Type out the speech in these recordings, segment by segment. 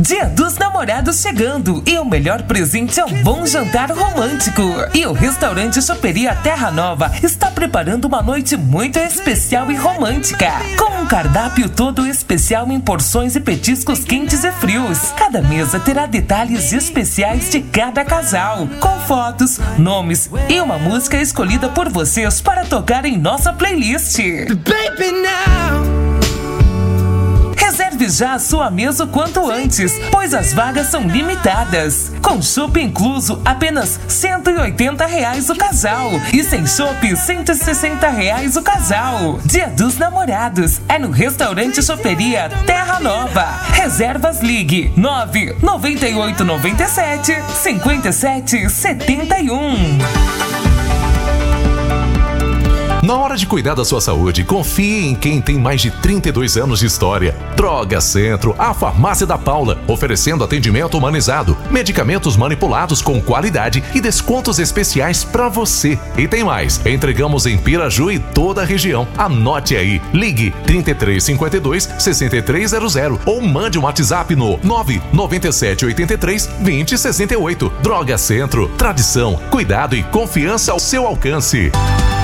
Dia dos Namorados chegando e o melhor presente é um bom jantar romântico. E o restaurante Choperia Terra Nova está preparando uma noite muito especial e romântica, com um cardápio todo especial em porções e petiscos quentes e frios. Cada mesa terá detalhes especiais de cada casal, com fotos, nomes e uma música escolhida por vocês para tocar em nossa playlist. Baby, now. Reserve já a sua mesa o quanto antes, pois as vagas são limitadas. Com chopp incluso, apenas R$180 o casal. E sem chopp, R$160 o casal. Dia dos Namorados é no restaurante Choperia Terra Nova. Reservas ligue 99897-5771. Na hora de cuidar da sua saúde, confie em quem tem mais de 32 anos de história. Droga Centro, a farmácia da Paula, oferecendo atendimento humanizado, medicamentos manipulados com qualidade e descontos especiais pra você. E tem mais, entregamos em Piraju e toda a região. Anote aí, ligue 3352-6300 ou mande um WhatsApp no 99783-2068. Droga Centro, tradição, cuidado e confiança ao seu alcance.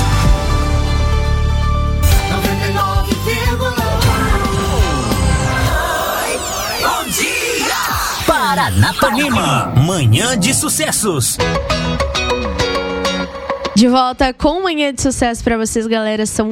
Paranapanema, manhã de sucessos. De volta com Manhã de Sucesso para vocês, galera. São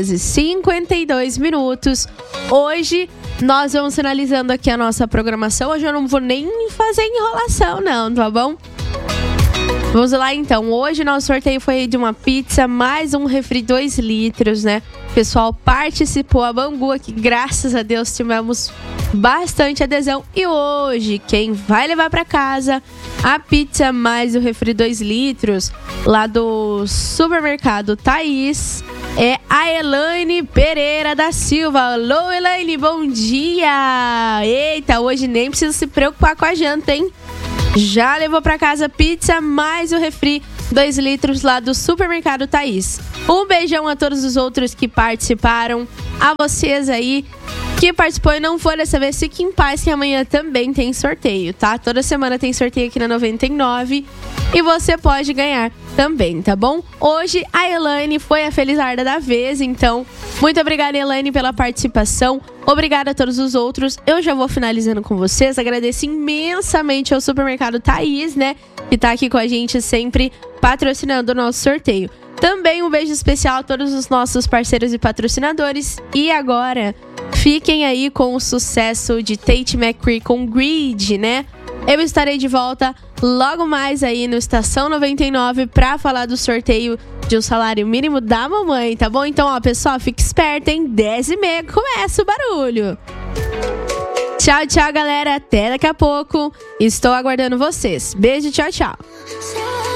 8h52. Hoje nós vamos finalizando aqui a nossa programação. Hoje eu não vou nem fazer enrolação não, tá bom? Vamos lá então. Hoje nosso sorteio foi de uma pizza mais um refri 2 litros, né? O pessoal participou, a Bangu aqui, graças a Deus tivemos bastante adesão. E hoje quem vai levar para casa a pizza mais o refri 2 litros lá do supermercado Thaís é a Elaine Pereira da Silva. Alô, Elaine, bom dia! Eita, hoje nem precisa se preocupar com a janta, hein? Já levou para casa pizza mais o refri 2 litros lá do supermercado Thaís. Um beijão a todos os outros que participaram. A vocês aí que participou e não foi dessa vez, fiquem em paz que amanhã também tem sorteio, tá? Toda semana tem sorteio aqui na 99 e você pode ganhar também, tá bom? Hoje a Elaine foi a felizarda da vez, então muito obrigada, Elaine, pela participação. Obrigada a todos os outros. Eu já vou finalizando com vocês. Agradeço imensamente ao supermercado Thaís, né? Que tá aqui com a gente sempre patrocinando o nosso sorteio. Também um beijo especial a todos os nossos parceiros e patrocinadores. E agora, fiquem aí com o sucesso de Tate McCree com Grid, né? Eu estarei de volta logo mais aí no Estação 99 pra falar do sorteio de um salário mínimo da mamãe, tá bom? Então, ó, pessoal, fique esperto, hein? 10h30 começa o barulho. Tchau, tchau, galera. Até daqui a pouco. Estou aguardando vocês. Beijo, tchau, tchau.